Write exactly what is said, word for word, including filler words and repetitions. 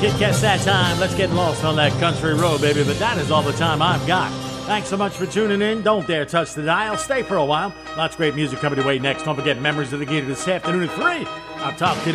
Kit Kat that time. Let's get lost on that country road, baby. But that is all the time I've got. Thanks so much for tuning in. Don't dare touch the dial. Stay for a while. Lots of great music coming your way next. Don't forget Members of the Gator this afternoon at three. I'll talk to you.